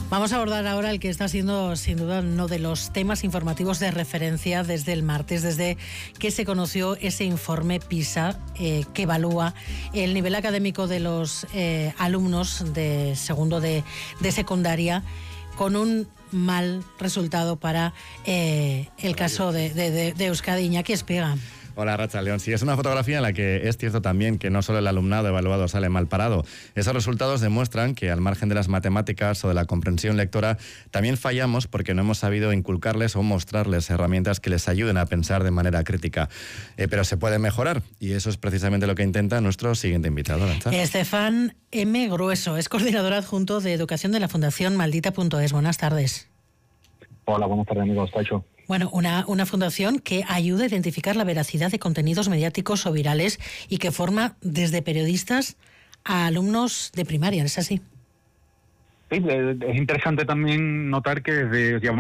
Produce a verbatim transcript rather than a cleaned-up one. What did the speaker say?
Vamos a abordar ahora el que está siendo sin duda uno de los temas informativos de referencia desde el martes, desde que se conoció ese informe PISA eh, que evalúa el nivel académico de los eh, alumnos de segundo de, de secundaria, con un mal resultado para eh, el caso de, de, de, de Euskadi. Iñaki Espiga. Hola, Racha León. Sí, es una fotografía en la que es cierto también que no solo el alumnado evaluado sale mal parado. Esos resultados demuestran que, al margen de las matemáticas o de la comprensión lectora, también fallamos porque no hemos sabido inculcarles o mostrarles herramientas que les ayuden a pensar de manera crítica. Eh, pero se puede mejorar, y eso es precisamente lo que intenta nuestro siguiente invitado, Arancha. Estefan M. Grueso es coordinador adjunto de Educación de la Fundación Maldita punto es. Buenas tardes. Hola, buenas tardes, amigos. Tacho. Bueno, una, una fundación que ayuda a identificar la veracidad de contenidos mediáticos o virales y que forma desde periodistas a alumnos de primaria, ¿es así? Sí, es interesante también notar que desde, digamos,